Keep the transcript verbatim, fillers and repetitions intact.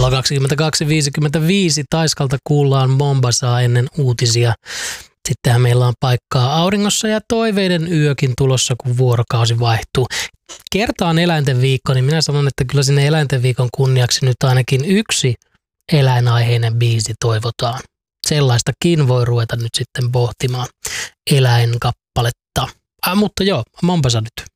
Kello kaksikymmentäkaksi viisikymmentäviisi Taiskalta kuullaan Mombasaa ennen uutisia. Sittenhän meillä on paikkaa auringossa ja toiveiden yökin tulossa, kun vuorokausi vaihtuu. Kertaan eläinten viikko, niin minä sanon, että kyllä sinne eläinten viikon kunniaksi nyt ainakin yksi eläinaiheinen biisi toivotaan. Sellaistakin voi ruveta nyt sitten pohtimaan eläinkappaletta. Äh, mutta joo, Mombasa nyt.